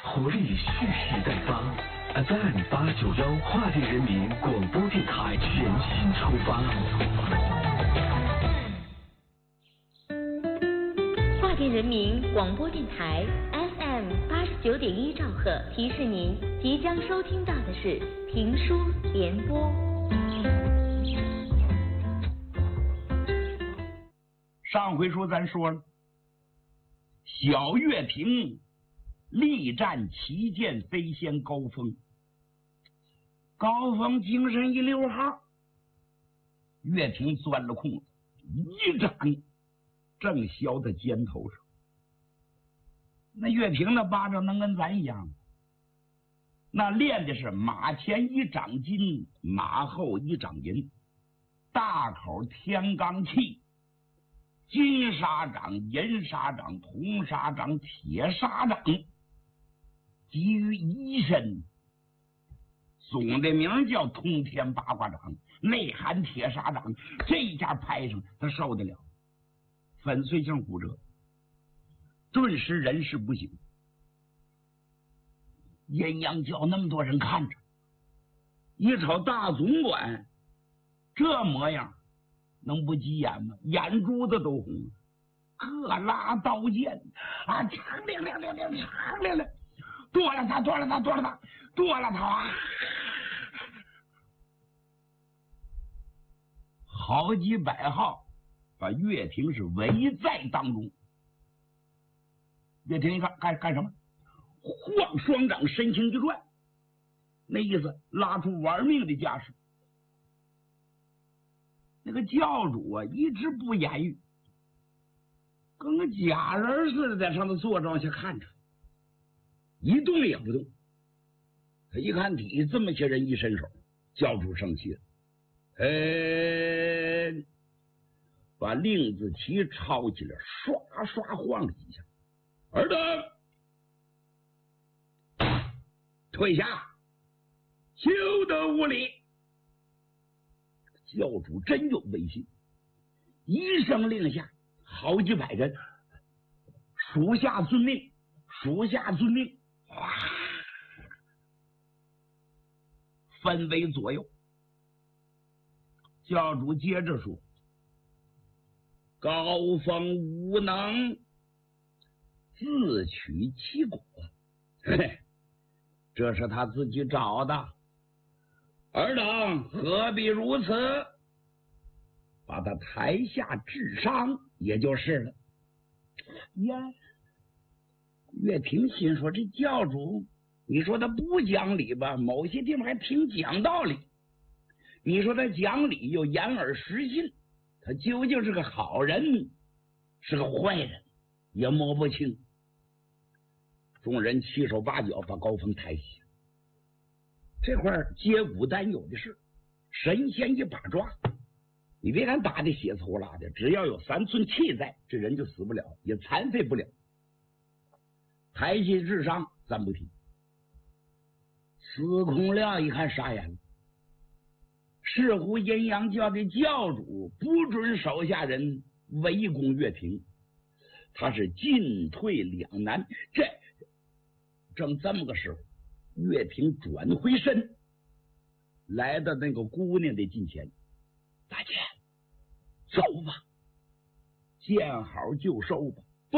活力蓄势待发。FM891跨店人民广播电台全新出发。 跨店人民广播电台 FM89.1兆赫提示您，即将收听到的是评书联播。 上回书咱说了，小岳平力战旗舰飞仙高峰，高峰精神一溜号，岳平钻了空子，一掌正削在肩头上。那岳平的巴掌能跟咱一样，那练的是马前一掌金，马后一掌银，大口天罡气，金沙掌、银沙掌、铜沙掌、铁沙掌集于一身，总的名叫通天八卦掌，内含铁砂掌。这一下拍上，他受得了，粉碎性骨折，顿时人事不省。阴阳教那么多人看着，一瞅大总管这模样，能不急眼吗？眼珠子都红了，各拉刀剑啊，长亮亮亮亮，长亮亮，剁了他，剁了他，剁了他，剁了他啊！好几百号把岳平是围在当中。岳平一看干什么？晃双掌，身形一转，那意思拉出玩命的架势。那个教主啊，一直不言语，跟个假人似的在上头坐着往下看着，一动也不动。他一看底这么些人一伸手，教主生气了，把令字旗抄起来，刷刷晃了几下，尔等退下，休得无礼。教主真有威信，一声令下，好几百人属下遵命，属下遵命，分为左右。教主接着说，高峰无能自取其果，这是他自己找的，尔等何必如此？把他抬下治伤也就是了。呀，岳平心说，这教主你说他不讲理吧，某些地方还挺讲道理，你说他讲理又言而实信，他究竟是个好人是个坏人也摸不清。众人七手八脚把高峰抬起，这块接骨丹有的是，神仙一把抓，你别看打的血粗拉的，只要有3寸气在，这人就死不了，也残废不了。抬起智商咱不提。司空亮一看傻眼了，似乎阴阳教的教主不准手下人围攻岳平，他是进退两难。正这么个时候，岳平转回身，来到那个姑娘的近前，大姐走吧，见好就收吧。不，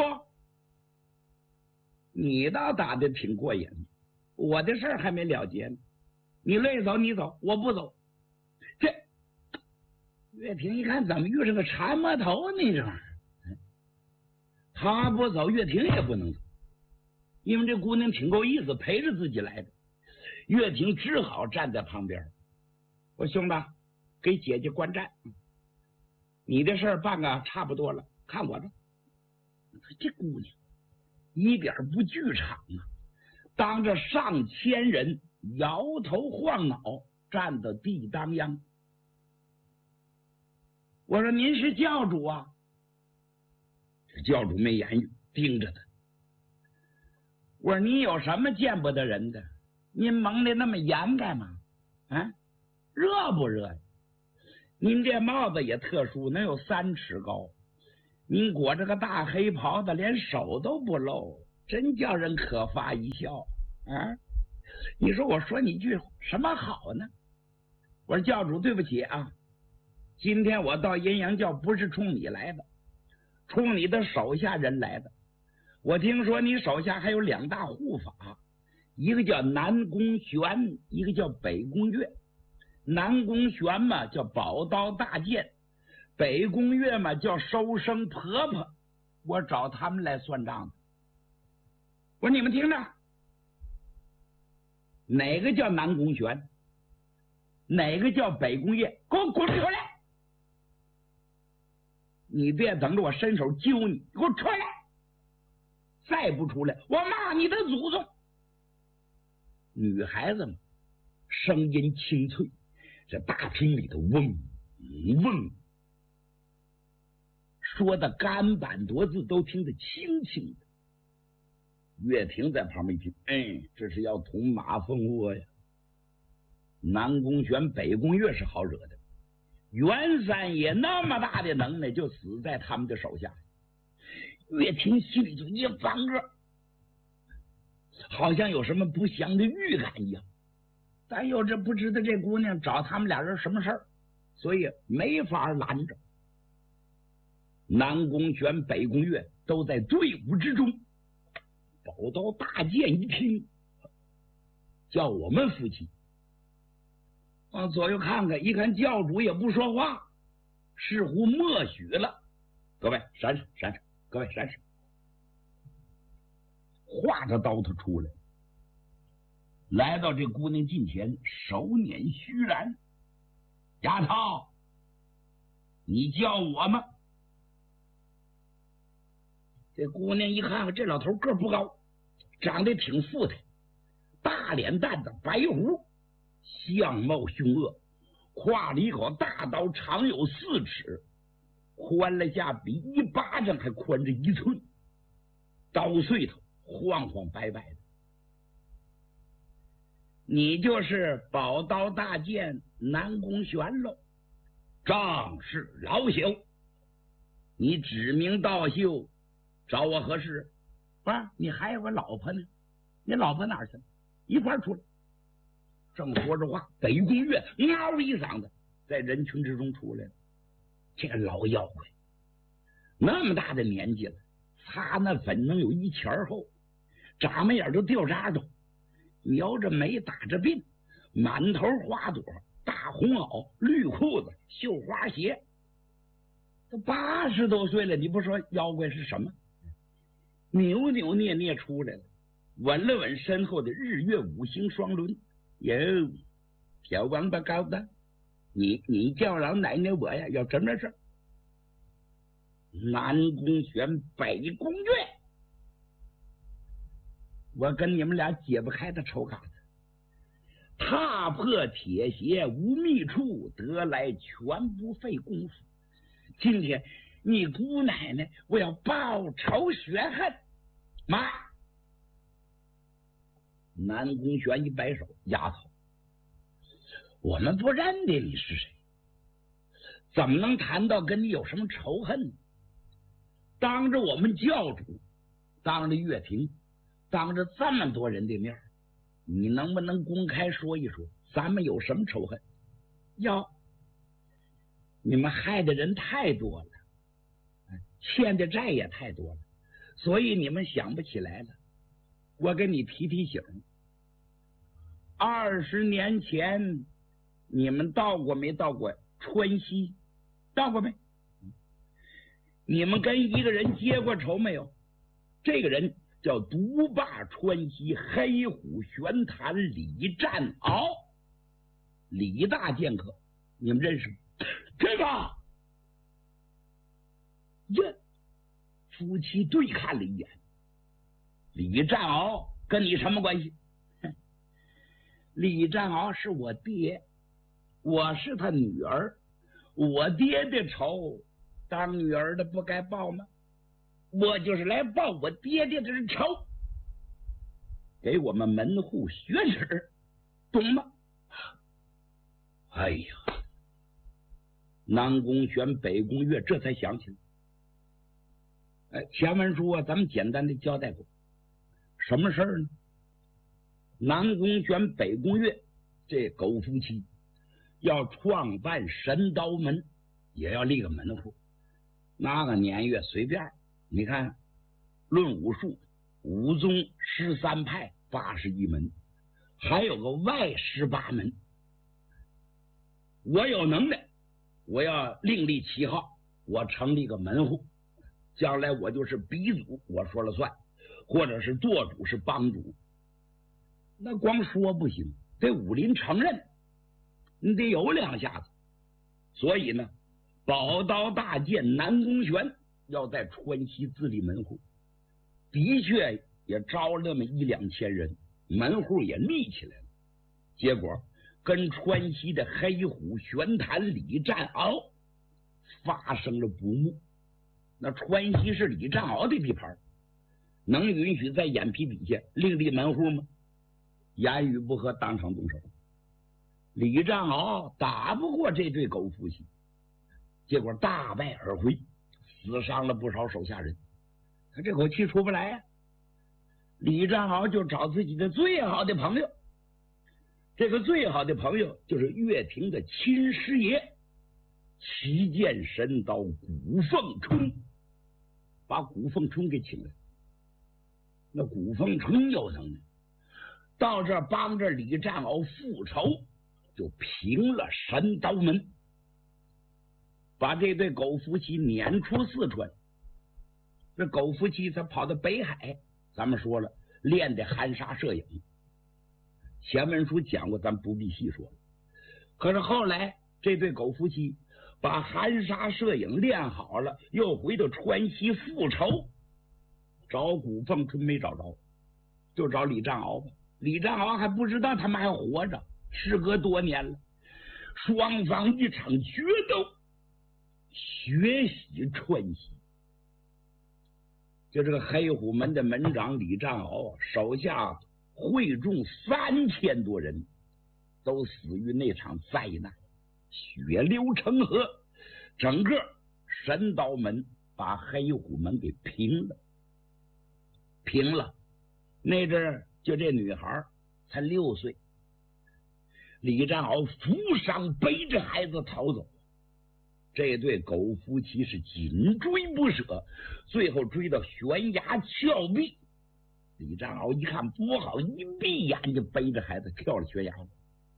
你倒打得挺过瘾，我的事儿还没了结呢，你乐意走你走，我不走。这岳平一看怎么遇上个缠磨头呢，这玩意儿他不走，岳平也不能走，因为这姑娘挺够意思，陪着自己来的。岳平只好站在旁边，我兄弟给姐姐观战，你的事儿办个差不多了，看我的。这姑娘一点不惧场啊，当着上千人摇头晃脑站到地当央。我说您是教主啊？这教主没言语，盯着他。我说你有什么见不得人的？您蒙的那么严干嘛？啊，热不热呀？您这帽子也特殊，能有3尺高，您裹着个大黑袍子，连手都不露，真叫人可发一笑。 啊，你说我说你句什么好呢？我说教主对不起啊，今天我到阴阳教不是冲你来的，冲你的手下人来的。我听说你手下还有2大护法，一个叫南宫玄，一个叫北宫月。南宫玄嘛叫宝刀大剑，北宫月嘛叫收生婆婆。我找他们来算账的。我说你们听着，哪个叫南宫玄，哪个叫北宫月，给我滚出来！你别等着我伸手揪你，给我出来！再不出来，我骂你的祖宗！女孩子们声音清脆，这大厅里头嗡嗡，说的干板多字都听得清清的。岳霆在旁边一听，这是要捅马蜂窝呀！南宫玄、北宫月是好惹的，袁三爷那么大的能耐，就死在他们的手下。岳霆心里就一翻个，好像有什么不祥的预感一样。但又这不知道这姑娘找他们俩人什么事儿，所以没法拦着。南宫玄、北宫月都在队伍之中。宝刀大剑一听，叫我们夫妻往左右看看，一看教主也不说话，似乎默许了。各位闪闪闪闪，各位闪闪。画着刀他出来，来到这姑娘近前，手捻虚髯。丫头，你叫我吗？这姑娘一看看，这老头个不高，长得挺富态，大脸蛋子，白胡，相貌凶恶，挎了一口大刀，长有4尺，宽了下比一巴掌还宽着1寸，刀碎头晃晃摆摆的。你就是宝刀大剑南宫玄喽？正是老朽。你指名道姓找我何事？啊，你还有个老婆呢？你老婆哪儿去了？一块儿出来。正说着话，北宫月嗷一嗓子在人群之中出来了。这个老妖怪那么大的年纪了，擦那粉能有1钱厚，眨巴眼都掉渣都，描着眉，打着鬓，满头花朵，大红袄，绿裤子，绣花鞋，都80多岁了，你不说妖怪是什么？扭扭捏捏出来了，稳了稳身后的日月5星双轮。哟，小王八羔子，你叫老奶奶我呀，有什么事？南宫玄、北宫月，我跟你们俩解不开的仇嘎子，踏破铁鞋无觅处，得来全不费功夫。今天你姑奶奶，我要报仇雪恨！妈！南宫玄一摆手，丫头，我们不认得你是谁，怎么能谈到跟你有什么仇恨呢？当着我们教主，当着岳霆，当着这么多人的面，你能不能公开说一说，咱们有什么仇恨？要你们害的人太多了，欠的债也太多了，所以你们想不起来了。我给你提提醒，20年前你们到过没到过川西？到过没？你们跟一个人结过仇没有？这个人叫独霸川西黑虎玄坛李战鳌，李大剑客，你们认识吗？这个呀，夫妻对看了一眼。李战鳌跟你什么关系？李战鳌是我爹，我是他女儿，我爹的仇当女儿的不该报吗？我就是来报我爹爹的仇，给我们门户雪耻，懂吗？哎呀，南宫玄、北宫月这才想起来，前文书啊，咱们简单的交代过，什么事儿呢？ 南宫玄、北宫月这狗夫妻要创办神刀门，也要立个门户。那个年月随便，你看论武术，武宗13派81门，还有个外18门。我有能耐，我要另立旗号，我成立个门户，将来我就是鼻祖，我说了算，或者是舵主，是帮主。那光说不行，得武林承认，你得有两下子。所以呢，宝刀大剑南宫玄要在川西自立门户，的确也招了那么1、2千人，门户也立起来了。结果跟川西的黑虎玄坛李占鳌发生了不睦。那川西是李占鳌的地盘，能允许在眼皮底下另立门户吗？言语不合，当场动手。李占鳌打不过这对狗夫妻，结果大败而回，死伤了不少手下人。他这口气出不来啊，李占鳌就找自己的最好的朋友，这个最好的朋友就是岳平的亲师爷旗剑神刀古凤春，把古凤春给请来。那古凤春有能耐，到这帮着李占鳌复仇，就平了神刀门，把这对狗夫妻撵出四川。这狗夫妻他跑到北海，咱们说了练的含沙射影，前文书讲过，咱不必细说了。可是后来这对狗夫妻把含沙射影练好了，又回到川西复仇，找古凤春没找着，就找李占鳌吧。李占鳌还不知道他们还活着，时隔多年了，双方一场决斗，血洗川西。就这个黑虎门的门长李占鳌手下会众3000多人都死于那场灾难，血流成河，整个神刀门把黑虎门给平了。平了，那阵儿就这女孩才6岁，李占鳌负伤背着孩子逃走，这对狗夫妻是紧追不舍，最后追到悬崖峭壁。李占鳌一看不好，一闭眼就背着孩子跳了悬崖了。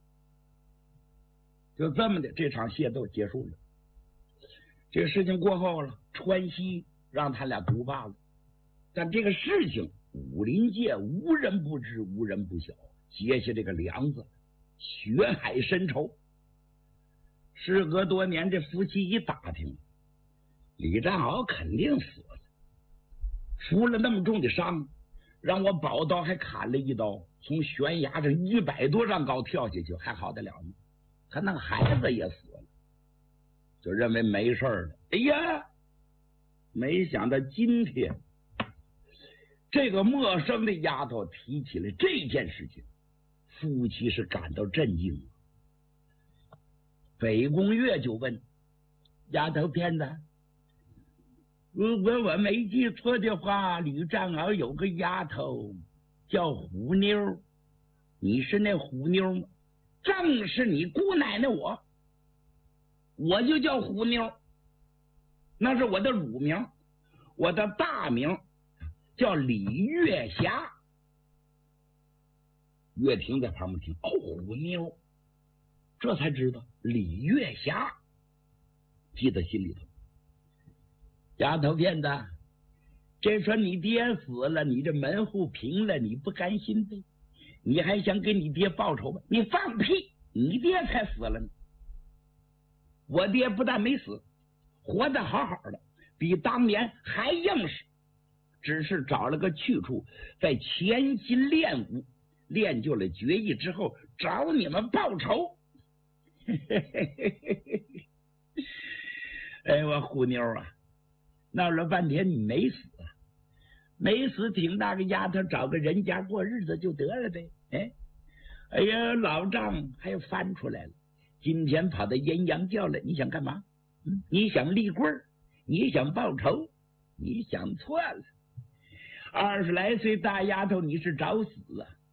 就这么的，这场械斗结束了。这个事情过后了，川西让他俩独霸了。但这个事情武林界无人不知，无人不晓，结下这个梁子，血海深仇。时隔多年，这夫妻一打听，李占鳌肯定死了，负了那么重的伤，让我宝刀还砍了一刀，从悬崖这100多丈高跳下去，还好得了呢？他那个孩子也死了，就认为没事了。哎呀，没想到今天这个陌生的丫头提起了这件事情，夫妻是感到震惊。北宫月就问丫头片子，如果我没记错的话，李占鳌有个丫头叫虎妞，你是那虎妞吗？正是你姑奶奶我就叫虎妞，那是我的乳名，我的大名叫李月霞。岳平在旁边听，哦，虎妞，这才知道李月霞，记在心里头。丫头片子，这说你爹死了，你这门户平了，你不甘心呗？你还想给你爹报仇吧？你放屁！你爹才死了呢。我爹不但没死，活得好好的，比当年还硬实，只是找了个去处，在潜心练武，练就了绝艺之后，找你们报仇。哎，我虎妞啊，闹了半天你没死，没死，挺大个丫头，找个人家过日子就得了呗。哎呀，老账还翻出来了，今天跑到阴阳教了，你想干嘛？你想立棍，你想报仇，你想错了。20来岁大丫头，你是找死啊！